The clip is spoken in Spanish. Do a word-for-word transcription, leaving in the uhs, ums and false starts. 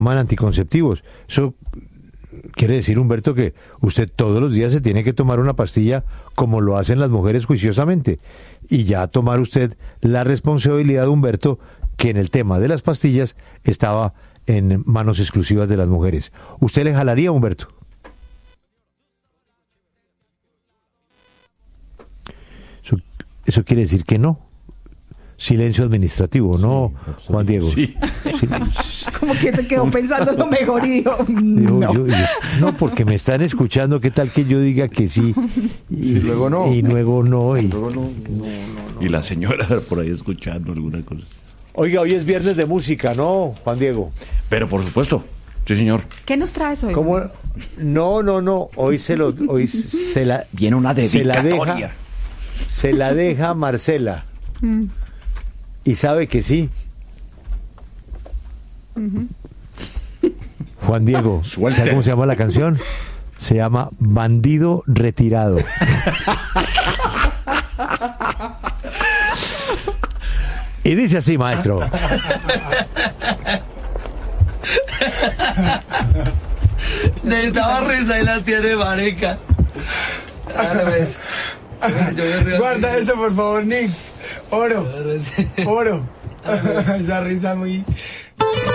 toman anticonceptivos. Eso quiere decir, Humberto, que usted todos los días se tiene que tomar una pastilla como lo hacen las mujeres juiciosamente. Y ya tomar usted la responsabilidad, Humberto, que en el tema de las pastillas estaba en manos exclusivas de las mujeres. ¿Usted le jalaría, Humberto? Eso, eso quiere decir que no. Silencio administrativo, ¿no, sí, Juan Diego? Sí. Sí. Como que se quedó pensando lo mejor y dijo, no. Yo, yo, yo, no, porque me están escuchando, ¿qué tal que yo diga que sí? Y sí, luego no. Y luego no. Y, luego no, no, no, no. Y la señora por ahí escuchando alguna cosa. Oiga, hoy es viernes de música, ¿no, Juan Diego? Pero por supuesto, sí, señor. ¿Qué nos traes hoy? ¿Cómo? No, no, no, hoy se lo, hoy se la... Viene una dedicatoria. Se la deja, se la deja Marcela. Mm. Y sabe que sí. Uh-huh. Juan Diego, ¿sabe cómo se llama la canción? Se llama Bandido Retirado. Y dice así, maestro. Necesitaba risa y la tiene, marica. Ves. Guarda eso, por favor, Nix. Oro. Oro. Esa risa muy...